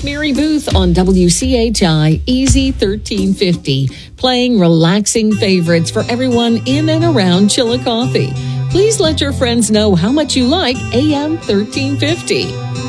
Mary Booth on WCHI Easy 1350, playing relaxing favorites for everyone in and around Chillicothe. Please let your friends know how much you like AM 1350.